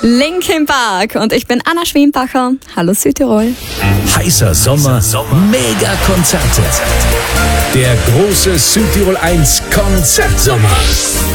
Linkin Park und ich bin Anna Schwienbacher. Hallo Südtirol. Heißer Sommer, Mega-Konzerte. Der große Südtirol 1 Konzertsommer.